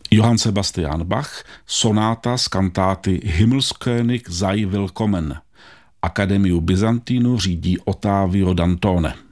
Johann Sebastian Bach, sonáta z kantáty Himmelskönig sei willkommen. Akademiu Byzantínu řídí Ottavio Dantone.